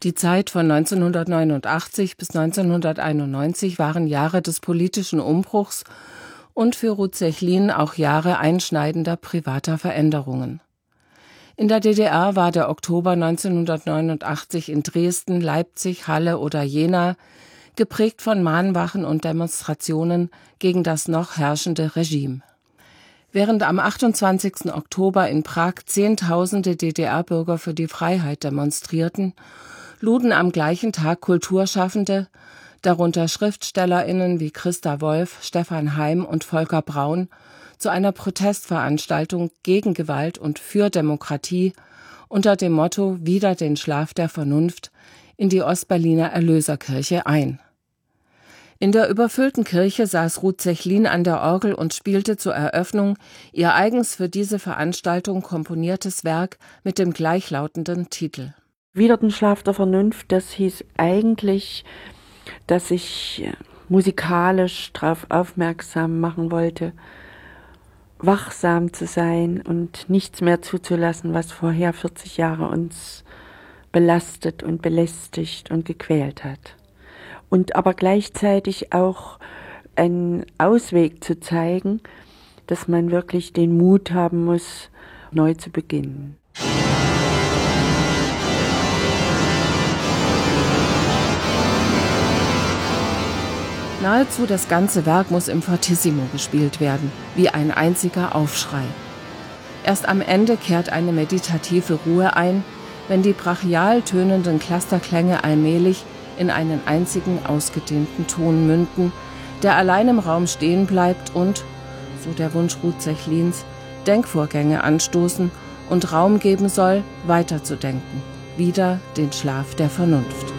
Die Zeit von 1989 bis 1991 waren Jahre des politischen Umbruchs und für Ruth Sechlin auch Jahre einschneidender privater Veränderungen. In der DDR war der Oktober 1989 in Dresden, Leipzig, Halle oder Jena geprägt von Mahnwachen und Demonstrationen gegen das noch herrschende Regime. Während am 28. Oktober in Prag Zehntausende DDR-Bürger für die Freiheit demonstrierten, luden am gleichen Tag Kulturschaffende, darunter SchriftstellerInnen wie Christa Wolf, Stefan Heym und Volker Braun, zu einer Protestveranstaltung gegen Gewalt und für Demokratie unter dem Motto »Wider den Schlaf der Vernunft« in die Ostberliner Erlöserkirche ein. In der überfüllten Kirche saß Ruth Sechlin an der Orgel und spielte zur Eröffnung ihr eigens für diese Veranstaltung komponiertes Werk mit dem gleichlautenden Titel. Wider den Schlaf der Vernunft, das hieß eigentlich, dass ich musikalisch darauf aufmerksam machen wollte, wachsam zu sein und nichts mehr zuzulassen, was vorher 40 Jahre uns belastet und belästigt und gequält hat. Und aber gleichzeitig auch einen Ausweg zu zeigen, dass man wirklich den Mut haben muss, neu zu beginnen. Nahezu das ganze Werk muss im Fortissimo gespielt werden, wie ein einziger Aufschrei. Erst am Ende kehrt eine meditative Ruhe ein, wenn die brachial tönenden Clusterklänge allmählich in einen einzigen ausgedehnten Ton münden, der allein im Raum stehen bleibt und, so der Wunsch Ruth Sechlins, Denkvorgänge anstoßen und Raum geben soll, weiterzudenken, wider den Schlaf der Vernunft.